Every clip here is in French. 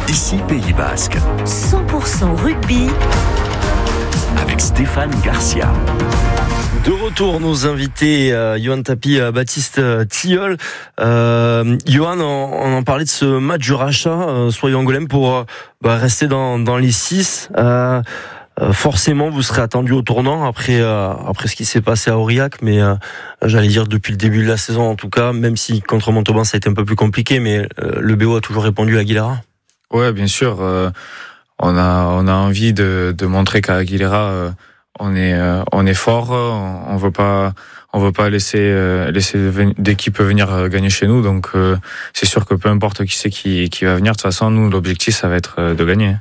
Ici Pays Basque. 100% rugby. Avec Stéphane Garcia. De retour, nos invités, Yohan Tapi, Baptiste Tilleul. Yohan, on en parlait de ce match du rachat, Soyons-Angoulême, pour rester dans les 6. Forcément, vous serez attendu au tournant après ce qui s'est passé à Aurillac, mais j'allais dire depuis le début de la saison en tout cas, même si contre Montauban ça a été un peu plus compliqué, mais le BO a toujours répondu à Aguilera. Ouais, bien sûr. On a envie de montrer qu'à Aguilera on est fort. On veut pas laisser d'équipes venir gagner chez nous. Donc c'est sûr que peu importe qui c'est qui va venir, de toute façon nous l'objectif ça va être de gagner.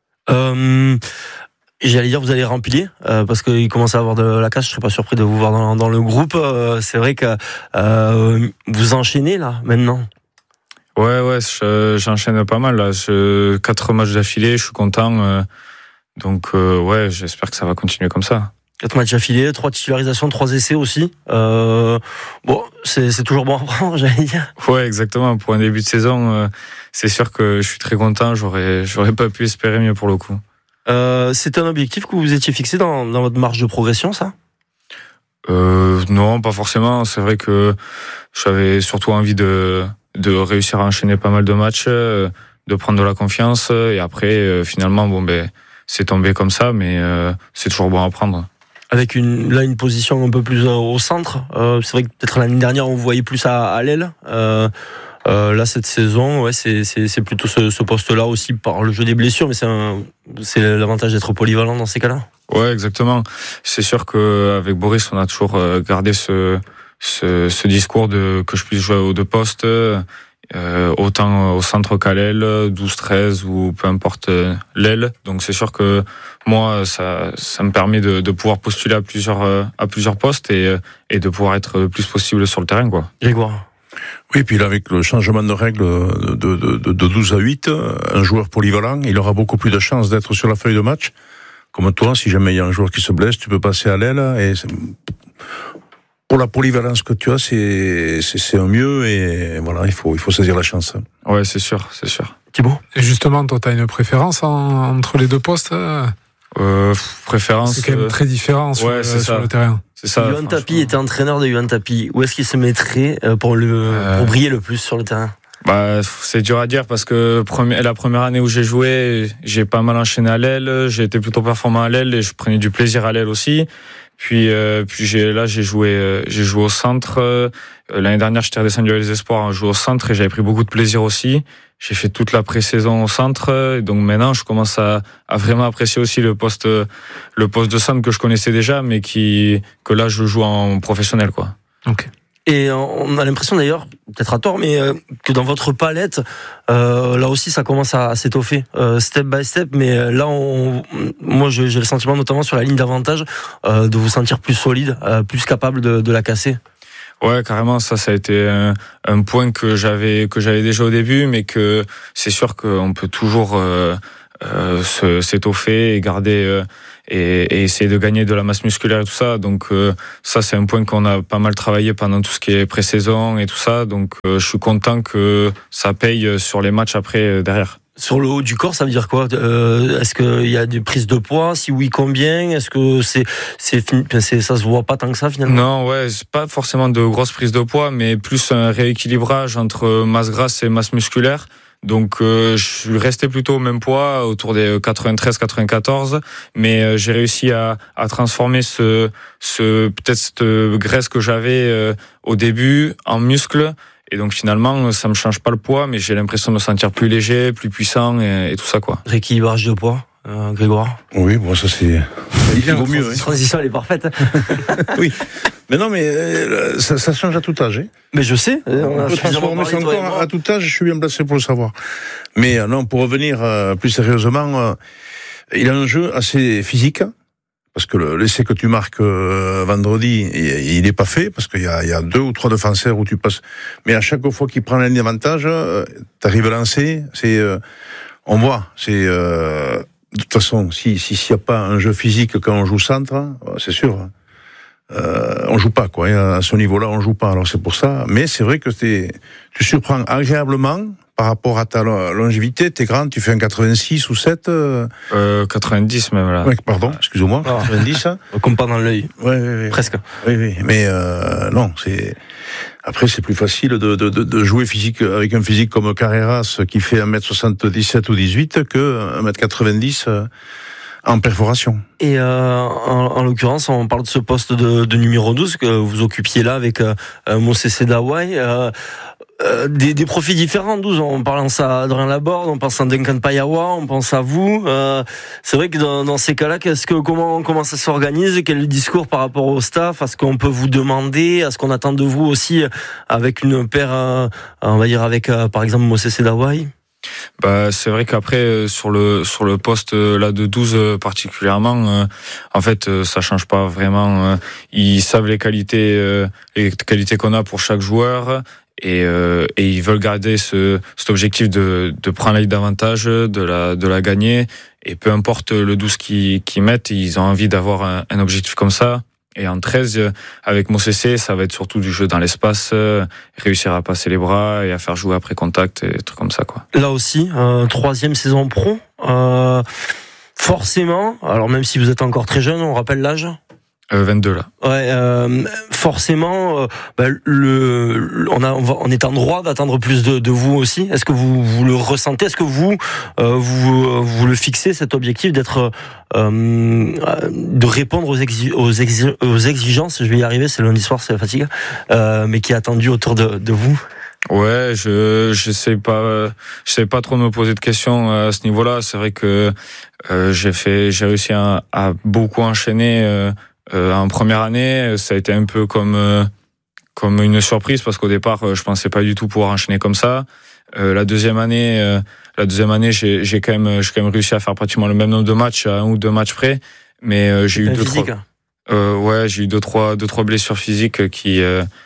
J'allais dire vous allez remplir parce qu'il commence à avoir de la casse. Je serais pas surpris de vous voir dans le groupe. C'est vrai que vous enchaînez là maintenant. Ouais, j'enchaîne pas mal là. 4 matchs d'affilée, je suis content. Donc ouais, j'espère que ça va continuer comme ça. 4 matchs d'affilée, 3 titularisations, 3 essais aussi. Bon, c'est toujours bon à prendre, j'allais dire. Ouais, exactement. Pour un début de saison, c'est sûr que je suis très content. J'aurais pas pu espérer mieux pour le coup. C'est un objectif que vous étiez fixé dans votre marge de progression, ça ? Non, pas forcément. C'est vrai que j'avais surtout envie de réussir à enchaîner pas mal de matchs, de prendre de la confiance. Et après, finalement, c'est tombé comme ça, mais c'est toujours bon à prendre. Avec une position un peu plus au centre. C'est vrai que peut-être l'année dernière, on vous voyait plus à l'aile. Là, cette saison, ouais, c'est plutôt ce poste-là aussi par le jeu des blessures, mais c'est l'avantage d'être polyvalent dans ces cas-là. Ouais, exactement. C'est sûr qu'avec Boris, on a toujours gardé ce discours que je puisse jouer aux 2 postes, autant au centre qu'à l'aile, 12-13 ou peu importe l'aile. Donc c'est sûr que moi, ça me permet de pouvoir postuler à plusieurs postes et de pouvoir être le plus possible sur le terrain, quoi. Grégoire. Oui, puis là, avec le changement de règle de 12 à 8, un joueur polyvalent, il aura beaucoup plus de chances d'être sur la feuille de match. Comme toi, si jamais il y a un joueur qui se blesse, tu peux passer à l'aile. Et pour la polyvalence que tu as, c'est un mieux. Et voilà, il faut saisir la chance. Ouais, c'est sûr. Thibaut ? Et justement, toi, tu as une préférence entre les 2 postes préférence. C'est quand même très différent sur le terrain. C'est ça. Yohan Tapi était entraîneur de Yohan Tapi. Où est-ce qu'il se mettrait pour briller le plus sur le terrain ? C'est dur à dire parce que la première année où j'ai joué, j'ai pas mal enchaîné à l'aile, j'ai été plutôt performant à l'aile et je prenais du plaisir à l'aile aussi. Puis j'ai joué au centre. L'année dernière, j'étais redescendu avec les espoirs, joué au centre et j'avais pris beaucoup de plaisir aussi. J'ai fait toute la pré-saison au centre, et donc maintenant je commence à vraiment apprécier aussi le poste de centre que je connaissais déjà, mais que là je joue en professionnel, quoi. Ok. Et on a l'impression d'ailleurs, peut-être à tort, mais que dans votre palette, là aussi ça commence à s'étoffer, step by step. Mais là, moi j'ai le sentiment, notamment sur la ligne d'avantage, de vous sentir plus solide, plus capable de la casser. Ouais, carrément, ça a été un point que j'avais déjà au début, mais que c'est sûr qu'on peut toujours s'étoffer et garder et essayer de gagner de la masse musculaire et tout ça. Donc ça, c'est un point qu'on a pas mal travaillé pendant tout ce qui est pré-saison et tout ça. Donc je suis content que ça paye sur les matchs après derrière. Sur le haut du corps, ça veut dire quoi ? Est-ce qu'il y a des prises de poids ? Si oui, combien ? Est-ce que ça se voit pas tant que ça finalement ? Non, ouais, c'est pas forcément de grosses prises de poids, mais plus un rééquilibrage entre masse grasse et masse musculaire. Donc je suis resté plutôt au même poids, autour des 93-94, mais j'ai réussi à transformer peut-être cette graisse que j'avais au début en muscle. Et donc finalement, ça me change pas le poids, mais j'ai l'impression de me sentir plus léger, plus puissant et tout ça, quoi. Rééquilibrage de poids, Grégoire ? Oui, bon, ça c'est bien. Il vaut mieux. La transition, elle est parfaite. Oui. Mais non, mais ça change à tout âge. Hein. Mais je sais. On peut transformer son corps à tout âge, je suis bien placé pour le savoir. Mais non, pour revenir plus sérieusement, il a un jeu assez physique. Parce que l'essai que tu marques vendredi, il est pas fait, parce qu'il y a 2 ou 3 défenseurs où tu passes. Mais à chaque fois qu'il prend un avantage, t'arrives à lancer, on voit, de toute façon, s'il y a pas un jeu physique quand on joue centre, c'est sûr, on joue pas, quoi. À ce niveau-là, on joue pas. Alors c'est pour ça. Mais c'est vrai que tu surprends agréablement par rapport à ta longévité. T'es grand, tu fais un 86 ou 7 90 même là. Ouais, pardon, excuse-moi, 90. Comme pas dans l'œil. Ouais. Presque. Oui. Mais non, après c'est plus facile de jouer physique avec un physique comme Carreras qui fait 1m77 ou 18 que 1m90 en perforation. Et en l'occurrence, on parle de ce poste de numéro 12 que vous occupiez là avec Mosese Dawai. Des profils différents, 12. On pense à Adrien Laborde, on pense à Duncan Payawa, on pense à vous. C'est vrai que dans ces cas-là, comment ça s'organise? Quel est le discours par rapport au staff? À ce qu'on peut vous demander? À ce qu'on attend de vous aussi avec une paire, on va dire avec par exemple Mosese Dawai? C'est vrai qu'après sur le poste là de 12 particulièrement, en fait ça change pas vraiment. Ils savent les qualités qu'on a pour chaque joueur. Et ils veulent garder cet objectif de prendre la ligue d'avantage, de la gagner. Et peu importe le 12 qu'ils mettent, ils ont envie d'avoir un objectif comme ça. Et en 13, avec Mosese, ça va être surtout du jeu dans l'espace, réussir à passer les bras et à faire jouer après contact et des trucs comme ça, quoi. Là aussi, 3e saison pro. Forcément, alors même si vous êtes encore très jeune, on rappelle l'âge 22 là. Ouais, forcément, on est en droit d'attendre plus de vous aussi. Est-ce que vous le ressentez? Est-ce que vous le fixez, cet objectif d'être de répondre aux exigences? Je vais y arriver, c'est lundi soir, c'est la fatigue, mais qui est attendu autour de vous. Ouais, je sais pas trop me poser de questions à ce niveau-là. C'est vrai que j'ai réussi à beaucoup enchaîner. En première année, ça a été un peu comme une surprise parce qu'au départ, je pensais pas du tout pouvoir enchaîner comme ça. La deuxième année, j'ai quand même réussi à faire pratiquement le même nombre de matchs à 1 ou 2 matchs près, mais j'ai eu j'ai eu deux trois blessures physiques qui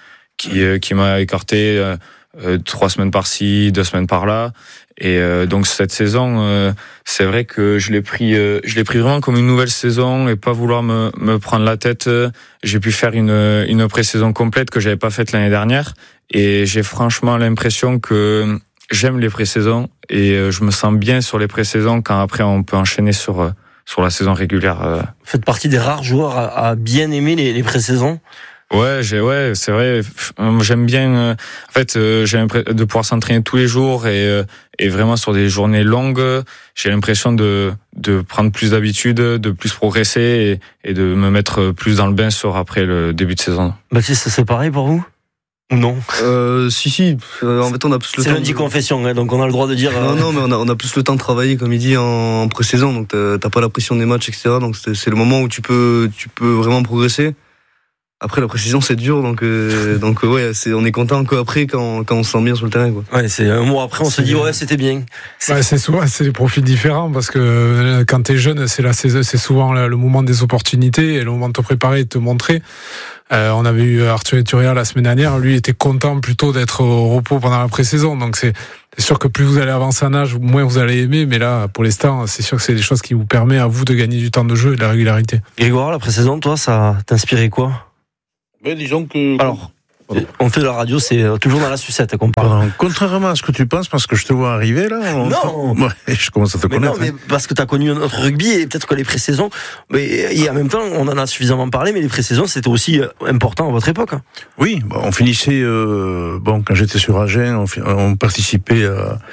m'a écarté 3 semaines par-ci, 2 semaines par-là. Et donc cette saison, c'est vrai que je l'ai pris vraiment comme une nouvelle saison et pas vouloir me prendre la tête. J'ai pu faire une pré-saison complète que j'avais pas faite l'année dernière et j'ai franchement l'impression que j'aime les pré-saisons et je me sens bien sur les pré-saisons quand après on peut enchaîner sur la saison régulière. Vous faites partie des rares joueurs à bien aimer les pré-saisons. Ouais, c'est vrai. J'aime bien. En fait, j'ai l'impression de pouvoir s'entraîner tous les jours et vraiment sur des journées longues. J'ai l'impression de prendre plus d'habitude, de plus progresser et de me mettre plus dans le bain après le début de saison. Baptiste, c'est pareil pour vous ou non? Si. En fait, on a plus le temps. C'est lundi confession, donc on a le droit de dire. Non, mais on a plus le temps de travailler, comme il dit, en pré-saison. Donc t'as pas la pression des matchs, etc. Donc c'est le moment où tu peux vraiment progresser. Après la précision c'est dur donc ouais on est content après quand on se sent bien sur le terrain, quoi. Ouais, c'est un mois après on se dit ouais c'était bien. C'est des profils différents parce que quand t'es jeune c'est souvent le moment des opportunités et le moment de te préparer et de te montrer. On avait eu Arthur Eturier la semaine dernière, lui était content plutôt d'être au repos pendant la pré-saison, donc c'est sûr que plus vous allez avancer en âge, moins vous allez aimer, mais là pour l'instant c'est sûr que c'est des choses qui vous permettent à vous de gagner du temps de jeu et de la régularité. Grégoire, la pré-saison, toi ça t'inspirait quoi? Mais disons que... Alors, on fait de la radio, c'est toujours dans la sucette qu'on parle. Contrairement à ce que tu penses, parce que je te vois arriver là... Non. Ouais, je commence à te connaître. Non, mais parce que tu as connu notre rugby et peut-être que les pré-saisons... Et en même temps, on en a suffisamment parlé, mais les pré-saisons, c'était aussi important à votre époque. Oui, on finissait... quand j'étais sur Agen, on participait...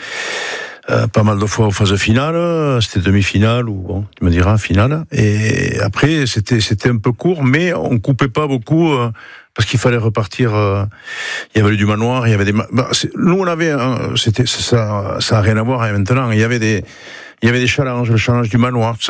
pas mal de fois aux phases finales, c'était demi-finale ou tu me diras finale. Et après c'était un peu court, mais on coupait pas beaucoup parce qu'il fallait repartir. Il y avait du manoir, il y avait des. Nous on avait, ça a rien à voir avec maintenant. Il y avait des challenges, le challenge du manoir. Tout ça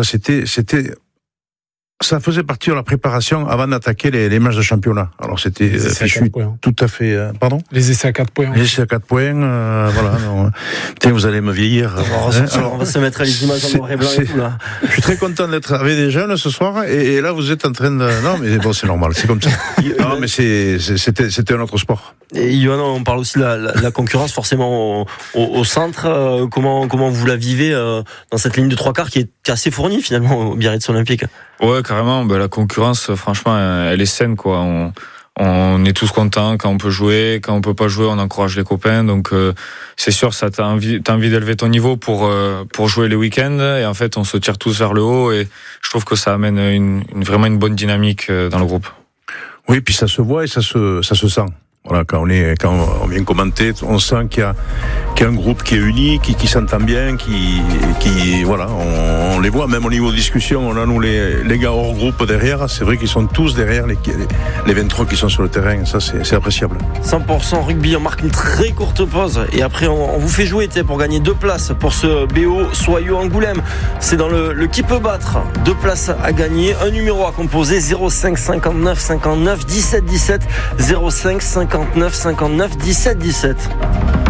ça faisait partie de la préparation avant d'attaquer les matchs de championnat. Alors c'était fichu tout à fait... pardon ? Les essais à 4 points. Les essais à 4 points, voilà. Tiens, vous allez me vieillir. On va se mettre à les images en noir et blanc et tout, là. Je suis très content d'être avec des jeunes ce soir, et là vous êtes en train de... Non, mais bon, c'est normal, c'est comme ça. Non, mais c'était un autre sport. Et Johan, on parle aussi de la concurrence forcément au centre. Comment vous la vivez dans cette ligne de 3 quarts qui est assez fournie finalement au Biarritz Olympique? Ouais, carrément. La concurrence, franchement, elle est saine, quoi. on est tous contents quand on peut jouer, quand on peut pas jouer, on encourage les copains. Donc c'est sûr, ça t'as envie d'élever ton niveau pour jouer les week-ends. Et en fait, on se tire tous vers le haut. Et je trouve que ça amène vraiment une bonne dynamique dans le groupe. Oui, puis ça se voit et ça se sent. Voilà, quand on vient commenter, on sent qu'il y a un groupe qui est uni, qui s'entend bien, qui voilà, on les voit même au niveau de discussion. On a nous les gars hors groupe derrière. C'est vrai qu'ils sont tous derrière les 23 qui sont sur le terrain. Ça, c'est appréciable. 100% rugby. On marque une très courte pause et après on vous fait jouer pour gagner 2 places pour ce BO Soyaux Angoulême. C'est dans le qui peut battre. 2 places à gagner. Un numéro à composer 05 59 59 17 17 05 59 59 17 17.